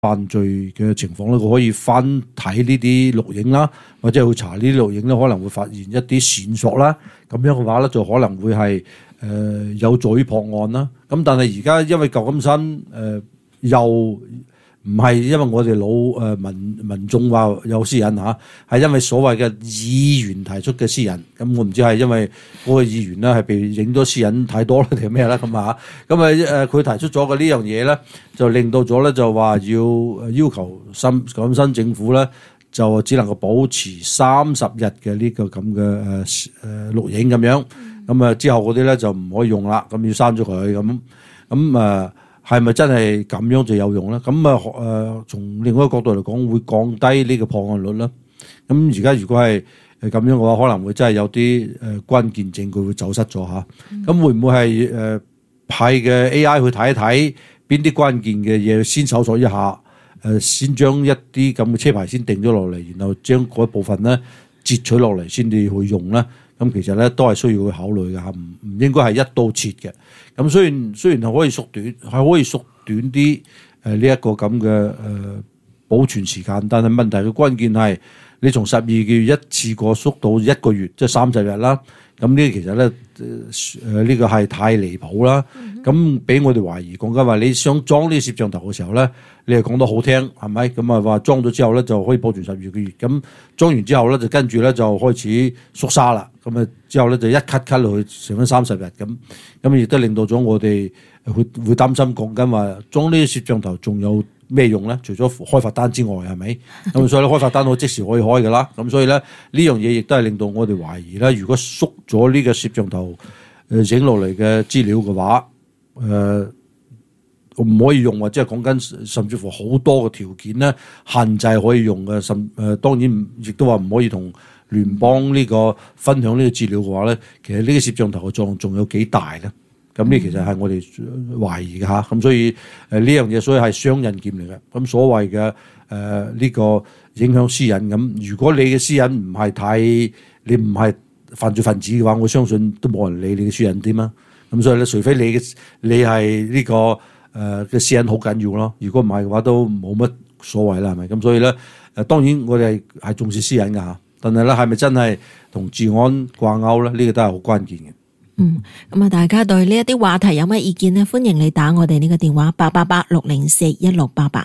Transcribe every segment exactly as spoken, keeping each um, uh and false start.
犯罪嘅情況咧，佢可以翻睇呢啲錄影啦，或者去查呢啲錄影咧，可能會發現一啲線索啦。咁樣嘅話咧，就可能會係誒、呃、有助於破案啦。咁但係而家因為舊金山誒、呃、又唔係因為我哋老誒、呃、民民眾話有私隱嚇，係因為所謂嘅議員提出嘅私隱。咁我唔知係因為嗰個議員咧係被影咗私隱太多啦定係咩啦咁啊？咁啊誒佢提出咗嘅呢樣嘢咧，就令到咗咧就話要要求新舊金山政府咧就只能夠保持三十日嘅呢個咁嘅誒誒錄影咁樣。咁啊之後嗰啲咧就唔可以用啦，咁要刪咗佢咁咁啊。係咪真係咁樣就有用咧？咁啊誒，從另外一個角度嚟講，會降低呢個破案率啦。咁而家如果係誒咁樣嘅話，可能會真係有啲誒關鍵證據會走失咗嚇。咁、嗯、會唔會係誒派嘅 A I 去睇一睇邊啲關鍵嘅嘢，先搜索一下，誒先將一啲咁嘅車牌先定咗落嚟，然後將嗰一部分咧截取落嚟先至去用咧？咁其實咧都係需要去考慮嘅嚇，唔唔應該係一刀切嘅。咁雖然雖然係可以縮短，係可以縮短啲誒呢一個咁嘅誒保存時間，但係問題嘅關鍵係你從十二個月一次過縮到一個月，即係三十日啦。咁呢其實咧誒呢個係太離譜啦。咁俾我哋懷疑講緊話，你想裝呢個攝像頭嘅時候咧，你係講得好聽係咪？咁啊話裝咗之後咧就可以保存十二個月。咁裝完之後咧就跟住咧就開始縮沙啦。咁啊之後咧就一 cut cut 落去剩翻三十日咁。咁亦都令到咗我哋會會擔心講緊話裝呢個攝像頭仲有咩用咧？除咗開罰單之外係咪？咁所以咧開罰單我即時可以開㗎啦。咁所以咧呢樣嘢亦都係令到我哋懷疑咧，如果縮咗呢個攝像頭誒影落嚟嘅資料嘅話，誒、呃、唔可以用，或者係講緊甚至乎好多嘅條件咧限制可以用嘅，甚誒、呃、當然亦都話唔可以同聯邦呢個分享呢個資料嘅話咧，其實呢個攝像頭嘅作用仲有幾大咧？咁呢其實係我哋懷疑嘅嚇，咁所以誒呢樣嘢所以係雙刃劍嚟嘅。咁所謂嘅誒呢個影響私隱咁，如果你嘅私隱唔係太，你唔係犯罪分子嘅話，我相信都冇人理你嘅私隱添啊。咁所以咧，除非你嘅你係呢、這個誒嘅、呃、私隱好緊要咯。如果唔係嘅話，都冇乜所謂啦，係咪？咁所以咧誒，當然我哋係重視私隱㗎嚇，但係咧係咪真係同治安掛鈎咧？呢、這個都係好關鍵嘅。 嗯，咁啊，大家對呢一啲話題有乜意見呢？歡迎你打我哋呢個電話八八八六零四一六八八。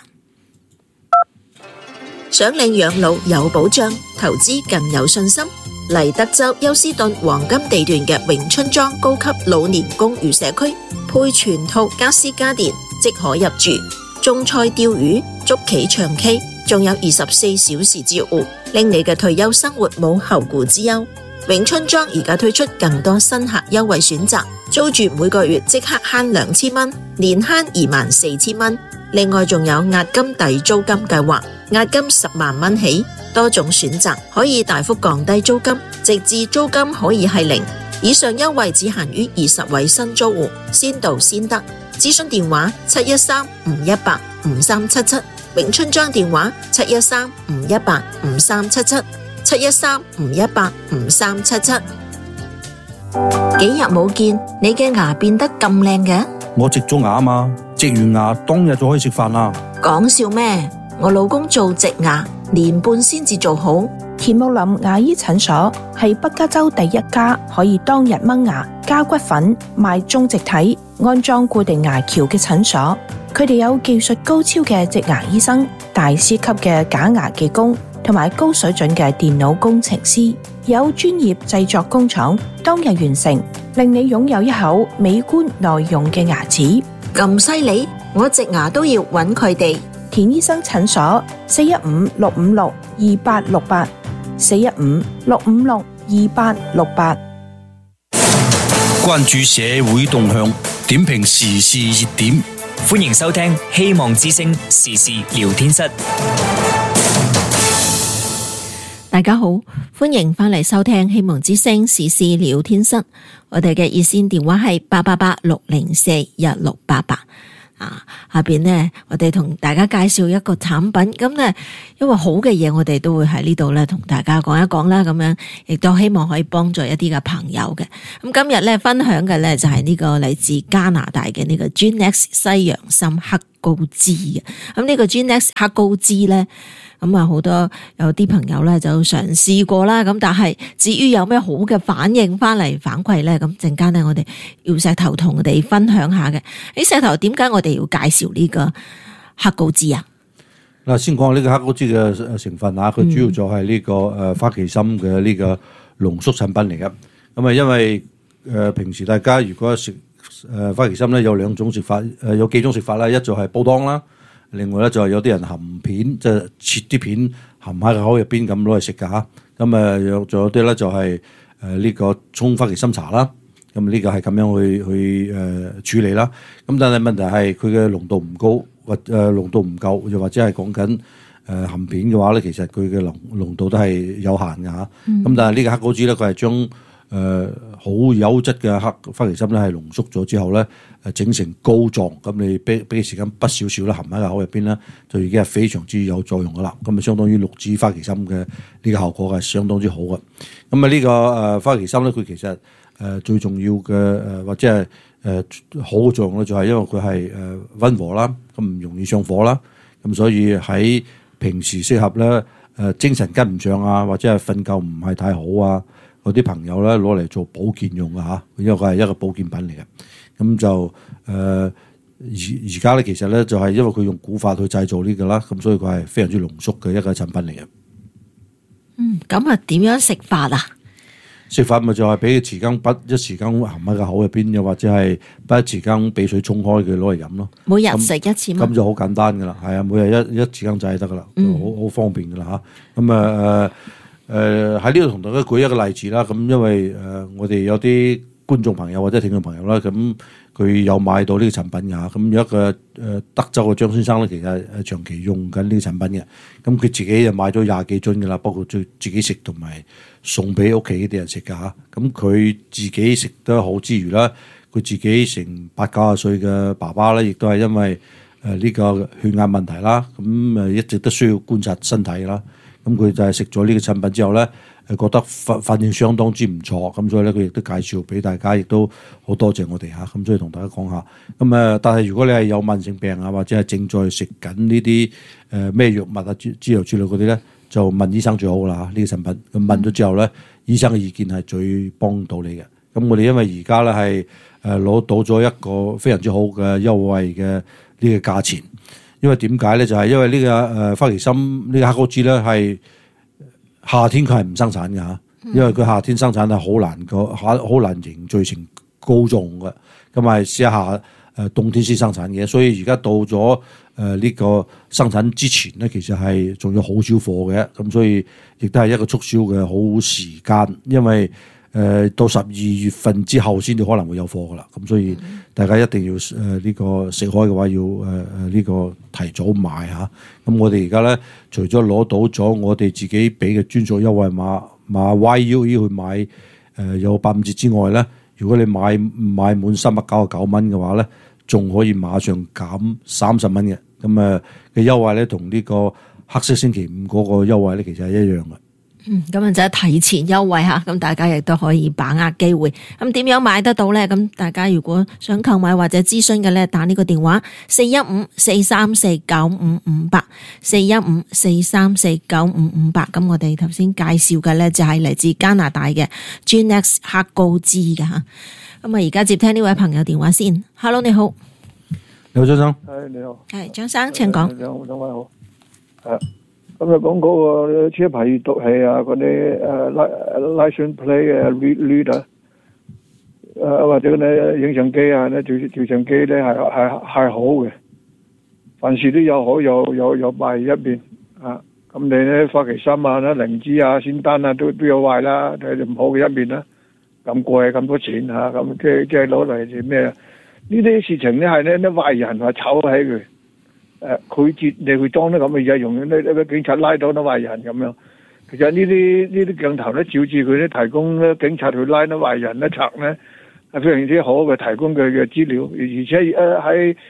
想領養老有保障，投資更有信心。嚟德州休斯頓黃金地段嘅永春莊高級老年公寓社區，配全套家私家電，即可入住。種菜釣魚、捉棋唱 K， 仲有二十四小時照顧，令你嘅退休生活冇後顧之憂。永春莊而家推出更多新客優惠選擇，租住每個月即刻慳兩千蚊，年慳二萬四千蚊。另外仲有押金抵租金計劃，押金十萬蚊起，多種選擇可以大幅降低租金，直至租金可以係零。以上優惠只限於二十位新租戶，先到先得。諮詢電話七一三五一八五三七七，永春莊電話七一三五一八五三七七。七一三五一八五三七七。幾日冇見，你嘅牙變得咁靚嘅？ 我植咗牙啊嘛，植完牙當日就可以食飯啦。 講笑咩？我老公做植牙，年半先至做好。 田木林牙醫診所係北加州第一家可以當日掹牙、加骨粉、賣種植體、安裝固定牙橋嘅診所。佢哋有技術高超嘅植牙醫生、大師級嘅假牙技工，同埋高水準嘅電腦工程師，有專業製作工廠，當日完成，令你擁有一口美觀耐用嘅牙齒。 咁犀利，我植牙都要揾佢哋。 田醫生診所四一五六五六二八六八，四一五六五六二八六八。 關注社會動向，點評時事熱點，歡迎收聽希望之聲時事聊天室。 大家好，歡迎翻嚟收聽希望之聲時事聊天室。我哋嘅熱線電話係八八八六零四一六八八。 啊，下邊咧，我哋同大家介紹一個產品，咁咧，因為好嘅嘢，我哋都會喺呢度咧同大家講一講啦，咁樣亦都希望可以幫助一啲嘅朋友嘅。咁今日咧分享嘅咧就係呢個嚟自加拿大嘅呢個 Genex 西洋參黑高脂嘅。咁呢個 Genex 黑高脂咧，咁啊好多有啲朋友咧就嘗試過啦，咁但係至於有咩好嘅反應翻嚟反饋咧，咁陣間咧我哋要石頭同我哋分享下嘅。誒，石頭，點解我哋要介紹呢個黑高脂啊？ 嗱，先講呢個黑高脂嘅成分啊，佢主要就係呢個誒花旗參嘅呢個濃縮產品嚟嘅。咁啊，因為誒平時大家如果食誒花旗參咧，有兩種食法，誒有幾種食法啦，一就係煲湯啦。另外咧就係有啲人含片，即係切啲片含喺個口入邊咁攞嚟食㗎嚇。咁啊有仲有啲咧就係誒呢個沖花旗參茶啦。咁呢個係咁樣去去誒、呃、處理啦。咁但係問題係佢嘅濃度唔高，或誒濃度唔夠，又或者係講緊誒含片嘅話咧，其實佢嘅濃濃度都係有限㗎嚇。咁、嗯、但係呢個黑高脂咧，佢係將誒好優質嘅黑花旗參咧係濃縮咗之後咧，誒整成膏狀，咁你俾俾時間畢少少啦，含喺個口入邊咧，就已經係非常之有作用噶啦。咁啊，相當於綠脂花旗參嘅呢個效果係相當之好嘅。咁啊，呢個誒花旗參咧，佢其實誒最重要嘅誒或者係誒好嘅作用咧，就係因為佢係誒溫和啦，咁唔容易上火啦，咁所以喺平時適合咧誒精神跟唔上啊，或者係瞓覺唔係太好啊。嗰啲朋友咧攞嚟做保健用嘅嚇，因為佢係一個保健品嚟嘅。咁就誒而而家咧，其實咧就係因為佢用古法去製造呢個啦，咁所以佢係非常之濃縮嘅一個產品嚟嘅。 嗯，咁啊點樣食法啊？ 食法咪就係俾匙羹筆一匙羹含喺個口入邊，又或者係筆一匙羹俾水沖開佢攞嚟飲咯。 每日食一次嘛？ 咁就好簡單噶啦，係啊，每日一一匙羹就係得噶啦，好好方便噶啦嚇。咁啊誒。誒喺呢度同大家舉一個例子啦，咁因為誒、呃、我哋有啲觀眾朋友或者聽眾朋友啦，咁佢有買到呢個產品㗎，咁有一個誒、呃、德州嘅張先生咧，其實係長期用緊呢個產品嘅，咁佢自己就買咗廿幾樽㗎啦，包括自自己食同埋送俾屋企啲人食㗎嚇，咁佢自己食得好之餘啦，佢自己成八九十歲嘅爸爸咧，亦都係因為誒呢、呃這個血壓問題啦，咁誒一直都需要觀察身體啦。咁佢就係食咗呢個產品之後咧，誒覺得反反應相當之唔錯，咁所以咧佢亦都介紹俾大家，亦都好多謝我哋嚇，咁所以同大家講下。咁誒，但係如果你係有慢性病啊，或者係正在食緊呢啲誒咩藥物啊之之類之類嗰啲咧，就問醫生最好啦嚇。呢個產品咁問咗之後咧，醫生嘅意見係最幫到你嘅。咁我哋因為而家咧係誒攞到咗一個非常之好嘅優惠嘅呢個價錢。因為點解咧？就係、是、因為呢、這個誒、呃、花旗參呢個黑高脂咧係夏天佢係唔生產嘅嚇，因為佢夏天生產係好難個嚇好難凝聚成膏狀嘅，咁係試下誒冬天先生產嘅，所以而家到咗誒呢個生產之前咧，其實係仲有好少貨嘅，咁所以亦都係一個促銷嘅好時間，因為。誒、呃、到十二月份之後先至可能會有貨噶啦，咁所以大家一定要誒呢、呃這個食開嘅話要誒誒呢個提早買嚇。咁我哋而家咧除咗攞到咗我哋自己俾嘅專屬優惠碼碼 Y U E 去買誒、呃、有八五折之外咧，如果你買買滿三百九十九蚊嘅話咧，仲可以馬上減三十蚊嘅。咁誒嘅優惠咧同呢個黑色星期五嗰個優惠咧其實係一樣嘅。 嗯，咁啊就係提前優惠吓，咁大家亦都可以把握機會。咁點樣買得到咧？咁大家如果想購買或者諮詢嘅咧，打呢個電話四一五四三四九五五八四一五四三四九五五八。咁我哋頭先介紹嘅咧就係嚟自加拿大嘅 Genex 黑高脂嘅吓。咁啊，而家接聽呢位朋友電話先。Hello， 你好。 你好，張生。 係你好。 係張生，請講。 兩兩位好。係。咁就講嗰個車牌閲讀器啊，嗰啲誒 license plate 嘅 reader，誒或者嗰啲影相機啊，咧照照相機咧係係係好嘅，凡事都有好有有有壞一邊啊。咁你咧花旗參啊、靈芝啊、仙丹啊都都有壞啦，係唔好嘅一面啦。咁貴咁多錢嚇，咁即係即係攞嚟做咩啊？呢啲事情咧係咧啲壞人話炒起佢。誒佢接你去裝啲咁嘅嘢，用呢呢個警察拉到啲壞人咁樣。其實呢啲呢啲鏡頭咧，照住佢咧提供咧警察去拉啲壞人一賊咧，係非常之好嘅提供佢嘅資料，而且誒喺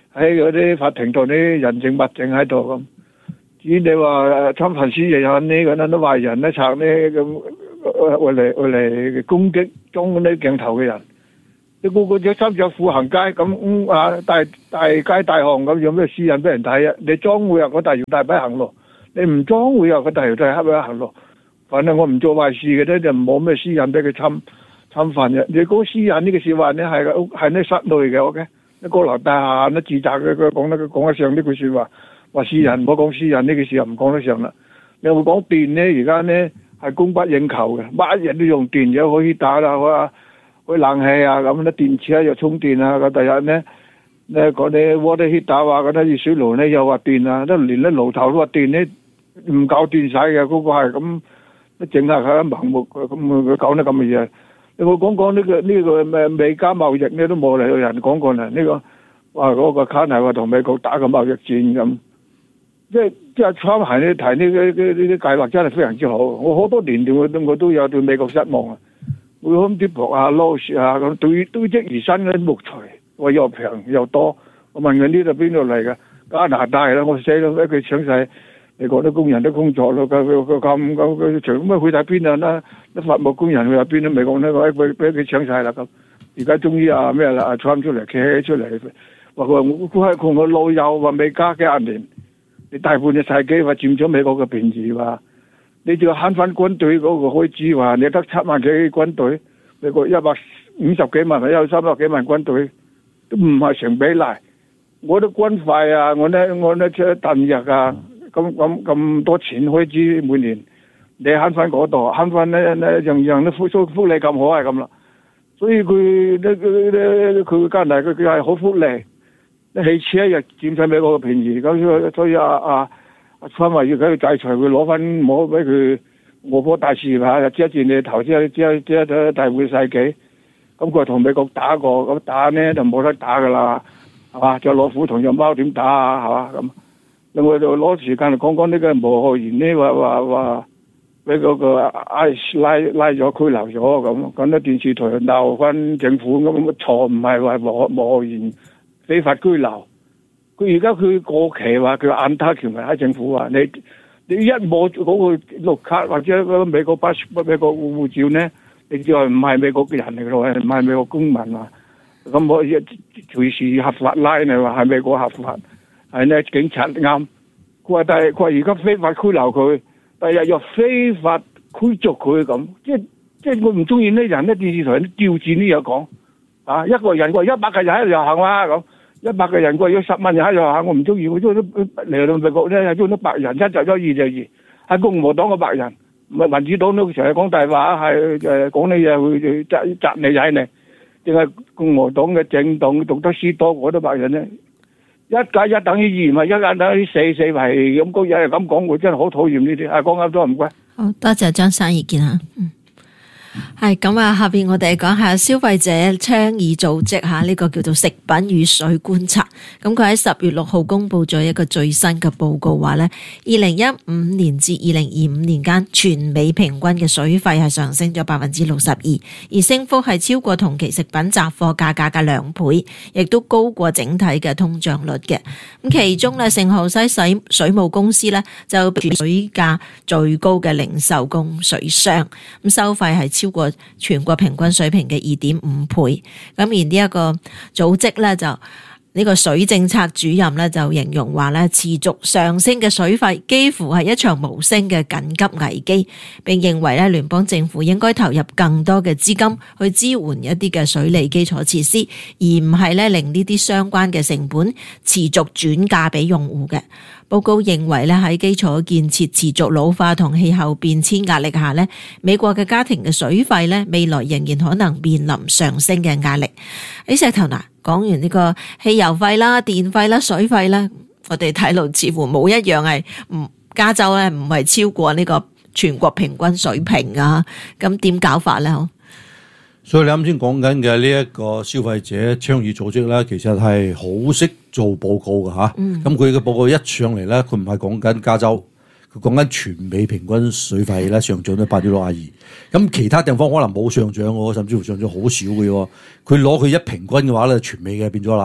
喺嗰啲法庭度啲人證物證喺度咁。至於你話侵犯私隱呢嗰啲都壞人咧賊咧咁，為嚟為嚟攻擊裝嗰啲鏡頭嘅人，你個個着衫着褲行街咁啊，大大街大巷咁，有咩私隱俾人睇啊？你裝會有個大搖大擺行路，你唔裝會有個大搖大擺行路。反正我唔做壞事嘅咧，就冇咩私隱俾佢侵侵犯嘅。你講私隱呢個説話咧係屋係呢室內嘅 ，OK？你高樓大廈咧自責嘅，佢講得佢講得上呢句説話，話私隱唔好講私隱呢個事又唔講得上啦。你會講電咧，而家咧係供不應求嘅，乜人都用電，又可以打啦，話開冷氣啊咁咧，電池啊又充電啊，咁第日咧咧嗰啲 water heater 話嗰啲熱水爐咧又話電啊，都連啲爐頭都話電咧唔夠電使嘅，嗰、那個係咁。整下佢盲目咁佢講得咁嘅嘢，你會講講呢個呢個咩美加貿易咧都冇嚟有人講過啦。呢、這個話嗰個卡納話同美國打個貿易戰咁，即係即係川普呢提呢啲呢啲計劃真係非常之好。我好多年我都我都有對美國失望啊，會咁啲薄啊、loss 啊咁堆堆積而生嗰啲木材，話又平又多。我問佢呢度邊度嚟嘅？加拿大啦，我寫到一句詳細。你覺得工人都工作咯，佢佢佢咁咁佢除咁去睇邊啊啦？啲伐木工人去睇邊都未講呢個，俾俾佢搶晒啦咁。而家終於啊咩啦？阿 Trump 出嚟企起出嚟，話佢話我佢係同個老友話未加幾廿年，你大半隻世紀話佔咗美國嘅便宜話，你就慳翻軍隊嗰個開支話，你得七萬幾軍隊，美國一百五十幾萬或者有三百幾萬軍隊，都唔係成比例。我啲軍費啊，我咧我咧出彈藥啊。咁咁咁多錢開支每年，你慳翻嗰度，慳翻咧咧樣樣都福福利咁好係咁啦，所以佢咧咧佢加拿大佢佢係好福利，啲汽車又佔晒美國嘅便宜，咁所以啊啊阿川話要佢制裁佢攞翻冇俾佢我科大事嚇，遮住你投資遮遮遮大半世紀，咁佢同美國打過，咁打呢就冇得打噶啦，係嘛？隻老虎同隻貓點打啊？係嘛咁？我就攞時間嚟講講呢個無學員呢，話話話俾嗰個 I C E 拉拉咗拘留咗咁，咁啲電視台鬧翻政府咁，錯唔係話無無學員非法拘留，佢而家佢過期話佢眼他權喺政府話你你一摸嗰個綠卡或者嗰個美國巴美國護照呢，你就係唔係美國嘅人嚟咯，唔係美國公民啊，咁我隨時合法拉你話係美國合法。係呢，警察啱。佢話但係佢話而家非法拘留佢，第日又非法驅逐佢咁，即係即係我唔中意呢人咧，電視台啲調轉啲嘢講啊，一個人佢話一百個人喺度遊行啦咁，一百個人佢話有十萬人喺度遊行，我唔中意，我中意都嚟到美國咧，中意都白人一就一，二就二，係共和黨嘅白人，唔係民主黨都成日講大話，係誒講啲嘢去責責你踩你，淨係共和黨嘅政黨讀得書多嗰啲白人咧。一加一等於二，唔係一加一等於四，四係咁高嘢係咁講，我真係好討厭呢啲。啊，講啱咗唔該。 好多謝張生意見吓，嗯。係咁啊，下邊我哋講下消費者倡議組織吓，呢個叫做食品與水觀察。咁佢喺十月六號公布咗一個最新嘅報告，話咧，二零一五年至二零二五年間，全美平均嘅水費係上升咗百分之六十二，而升幅係超過同期食品雜貨價格嘅兩倍，亦都高過整體嘅通脹率嘅。咁其中咧，聖荷西水水務公司咧就被水價最高嘅零售供水商，咁收費係超超過全國平均水平嘅二點五倍，咁而呢一個組織咧就呢個水政策主任咧就形容話咧，持續上升嘅水費幾乎係一場無聲嘅緊急危機，並認為咧聯邦政府應該投入更多嘅資金去支援一啲嘅水利基礎設施，而唔係咧令呢啲相關嘅成本持續轉嫁俾用戶嘅。報告認為咧喺基礎建設持續老化同氣候變遷壓力下咧，美國嘅家庭嘅水費咧未來仍然可能面臨上升嘅壓力。喺石頭嗱，講完呢個汽油費啦、電費啦、水費啦，我哋睇到似乎冇一樣係唔加州咧唔係超過呢個全國平均水平啊，咁點搞法咧？ 所以你啱先講緊嘅呢一個消費者倡議組織咧，其實係好識做報告嘅嚇。咁佢嘅報告一上嚟咧，佢唔係講緊加州，佢講緊全美平均水費咧上漲咗百分之六十二。咁其他地方可能冇上漲喎，甚至乎上漲好少嘅喎。佢攞佢一平均嘅話咧，全美嘅變咗啦。咁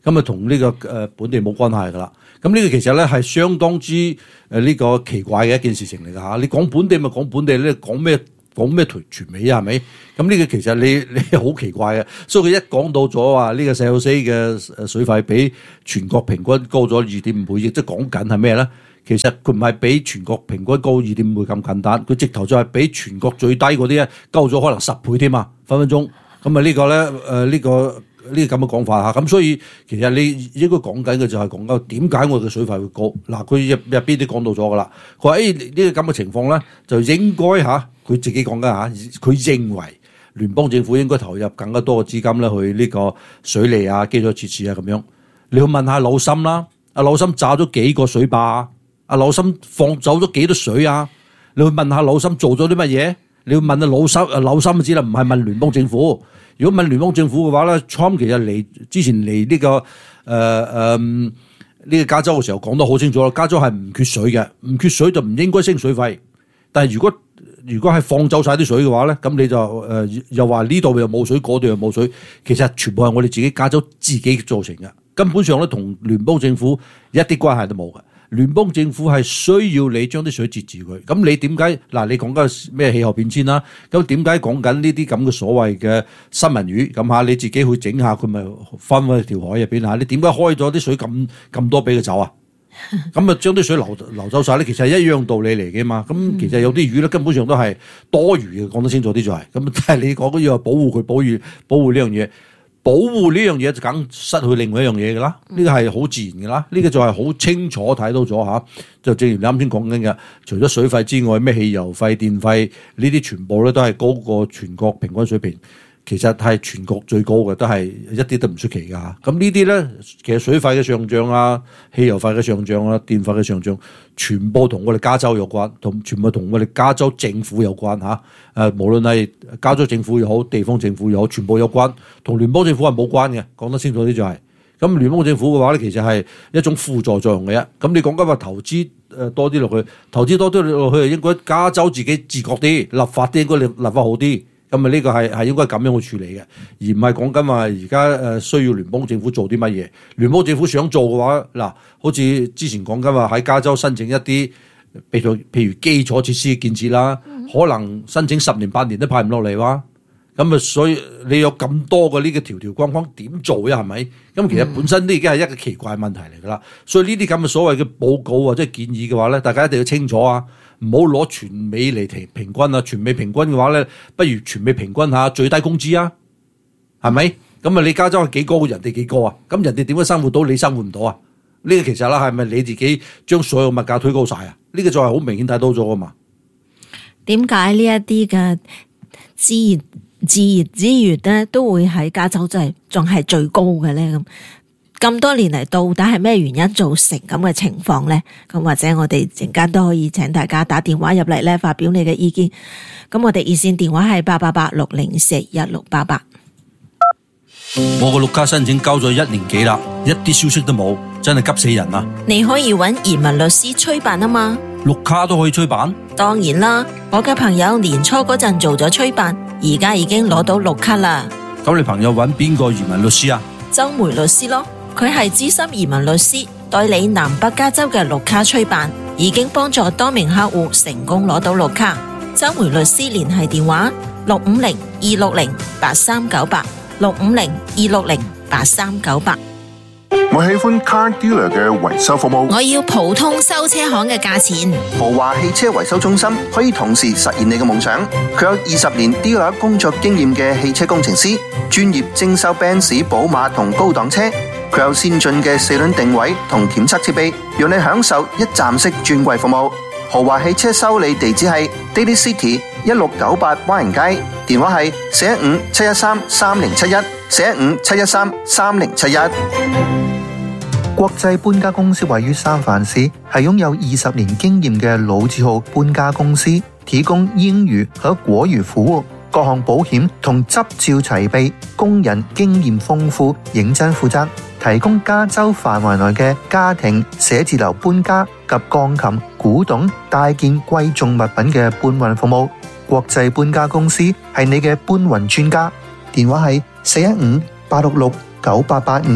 咁啊同呢個誒本地冇關係噶啦。咁呢個其實咧係相當之誒呢個奇怪嘅一件事情嚟㗎嚇。你講本地咪講本地咧，講咩講咩全美啊係咪？咁呢個其實你你好奇怪嘅。所以佢一講到咗話呢個細路仔嘅水費比全國平均高咗二點五倍，亦即係講緊係咩咧？其實佢唔係比全國平均高二點五倍咁簡單，佢直頭就係比全國最低嗰啲咧高咗可能十倍添啊，分分鐘。咁啊呢個咧誒呢個。呢個咁嘅講法嚇，咁所以其實你應該講緊嘅就係講緊點解我嘅水費會高嗱，佢入入邊都講到咗噶啦。佢話誒呢個咁嘅情況咧，就應該嚇佢自己講緊嚇，佢認為聯邦政府應該投入更加多嘅資金咧去呢個水利啊、基礎設施啊咁樣。你去問下柳森啦，阿柳森炸咗幾個水壩啊？阿柳森放走咗幾多水啊？你去問下柳森做咗啲乜嘢？你要問阿柳森，阿柳森知啦，唔係問聯邦政府。如果問聯邦政府嘅話咧 ，Trump 其實嚟之前嚟呢、這個誒誒呢個加州嘅時候講得好清楚啦，加州係唔缺水嘅，唔缺水就唔應該升水費。但係如果如果係放走晒啲水嘅話咧，咁你就誒、呃、又話呢度又冇水，嗰度又冇水，其實全部係我哋自己加州自己造成嘅，根本上咧同聯邦政府一啲關係都冇嘅。聯邦政府係需要你將啲水截住佢，咁你點解嗱？你講緊咩氣候變遷啦？咁點解講緊呢啲咁嘅所謂嘅三文魚咁嚇？你自己去整下佢咪翻返去條海入邊嚇？你點解開咗啲水咁咁多俾佢走啊？咁啊將啲水流流走晒咧，其實係一樣道理嚟嘅嘛。咁其實有啲魚咧根本上都係多餘嘅，講得清楚啲就係、是。咁但係你講要保護佢，保護保護呢樣嘢。保護呢樣嘢就梗失去另外一樣嘢㗎啦，呢個係好自然㗎啦，呢、這個就係好清楚睇到咗嚇。就正如你啱先講緊嘅，除咗水費之外，咩汽油費、電費呢啲全部咧都係高過全國平均水平，其實係全國最高嘅，都係一啲都唔出奇㗎嚇。咁呢啲咧，其實水費嘅上漲啊、汽油費嘅上漲啊、電費嘅上漲，全部同我哋加州有關，同全部同我哋加州政府有關嚇。誒，無論係加州政府又好，地方政府又好，全部有關，同聯邦政府係冇關嘅。講得清楚啲就係、是，咁聯邦政府嘅話咧，其實係一種輔助作用嘅啫。咁你講緊話投資誒多啲落去，投資多啲落去，應該加州自己自覺啲，立法啲應該立立法好啲。咁啊呢個係係應該咁樣去處理嘅，而唔係講緊話而家誒需要聯邦政府做啲乜嘢。聯邦政府想做嘅話，嗱，好似之前講緊話喺加州申請一啲，譬如譬如基礎設施建設啦，可能申請十年八年都派唔落嚟哇。咁啊，所以你有咁多嘅呢個條條框框點做呀？係咪？咁其實本身都已經係一個奇怪問題嚟㗎啦。所以呢啲咁嘅所謂嘅報告或者建議嘅話咧，大家一定要清楚啊！唔好攞全美嚟平平均啊！全美平均嘅話咧，不如全美平均下最低工資啊，係咪？咁啊，你加州係幾高，人哋幾高啊？咁人哋點樣生活到，你生活唔到啊？呢個其實啦，係咪你自己將所有物價推高晒啊？呢個就係好明顯睇到咗㗎嘛。 點解呢一啲嘅資源自然資源咧都會喺加州真係仲係最高嘅咧？咁咁多年嚟，到底係咩原因造成咁嘅情況咧？咁或者我哋陣間都可以請大家打電話入嚟咧，發表你嘅意見。咁我哋熱線電話係八八八六零四一六八八。 我個綠卡申請交咗一年幾啦，一啲消息都冇，真係急死人啊！ 你可以揾移民律師催辦啊嘛。 綠卡都可以催辦？ 當然啦，我嘅朋友年初嗰陣做咗催辦，而家已經攞到綠卡啦。 咁你朋友揾邊個移民律師啊？ 周梅律師咯，佢係資深移民律師，代理南北加州嘅綠卡催辦，已經幫助多名客戶成功攞到綠卡。周梅律師聯繫電話六五零二六零八三九八，六五零二六零八三九八。 我喜歡 Car Dealer 嘅維修服務。 我要普通修車行嘅價錢。 豪華汽車維修中心可以同時實現你嘅夢想。佢有二十年 dealer 工作經驗嘅汽車工程師，專業徵收 Benz、寶馬同高檔車。佢有先進嘅四輪定位同檢測設備，讓你享受一站式專櫃服務。豪華汽車修理地址係 Daly City 一六九八灣人街，電話係四一五七一三三零七一，四一五七一三三零七一。 國際搬家公司位於三藩市，係擁有二十年經驗嘅老字號搬家公司，提供英語和國語服務，各項保險同執照齊備，工人經驗豐富，認真負責，提供加州範圍內嘅家庭、寫字樓搬家及鋼琴、古董、大件貴重物品嘅搬運服務。國際搬家公司係你嘅搬運專家，電話係四一五八六六九八八五。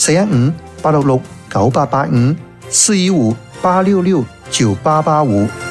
四一五八六六九八八五，四二五八六六九八八五。